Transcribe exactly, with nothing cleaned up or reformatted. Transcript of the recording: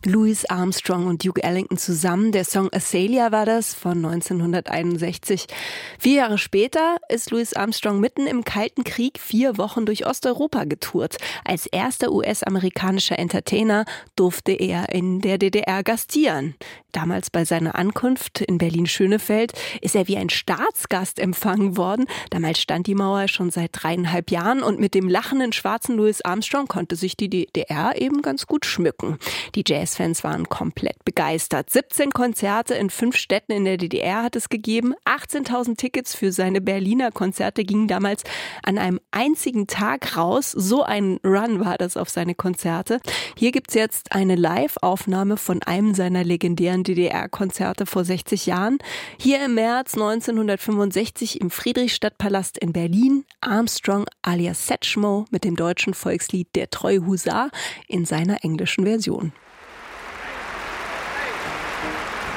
Louis Armstrong und Duke Ellington zusammen. Der Song Azalea war das von neunzehnhunderteinundsechzig. Vier Jahre später ist Louis Armstrong mitten im Kalten Krieg vier Wochen durch Osteuropa getourt. Als erster U S-amerikanischer Entertainer durfte er in der D D R gastieren. Damals bei seiner Ankunft in Berlin-Schönefeld ist er wie ein Staatsgast empfangen worden. Damals stand die Mauer schon seit dreieinhalb Jahren und mit dem lachenden schwarzen Louis Armstrong konnte sich die D D R eben ganz gut schmücken. Die Jazzfans waren komplett begeistert. siebzehn Konzerte in fünf Städten in der D D R hat es gegeben. achtzehntausend Tickets für seine Berliner Konzerte gingen damals an einem einzigen Tag raus. So ein Run war das auf seine Konzerte. Hier gibt's jetzt eine Live-Aufnahme von einem seiner legendären D D R-Konzerte vor sechzig Jahren. Hier im März neunzehnhundertfünfundsechzig im Friedrichstadtpalast in Berlin. Armstrong alias Satchmo mit dem deutschen Volkslied Der treue Husar in seiner englischen Version.